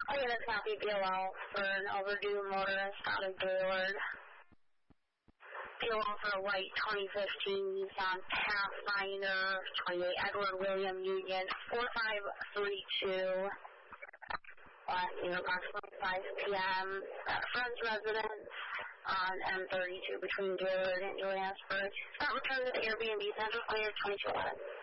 I get a copy BOL for an overdue motorist out of Gaylord. BOL for a white 2015 Nissan Pathfinder, 28 Edward William Union, 4532. Last seen approximately 5 p.m. at a friend's residence on M32 between Gaylord and Johannesburg. Got returned to the Airbnb Central Clear 2211.